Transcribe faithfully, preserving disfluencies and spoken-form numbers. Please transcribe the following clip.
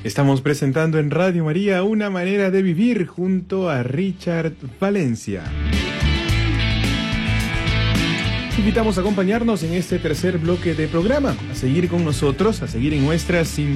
Estamos presentando en Radio María Una Manera de Vivir junto a Richard Valencia. Te invitamos a acompañarnos en este tercer bloque de programa, a seguir con nosotros, a seguir en nuestra sintonía.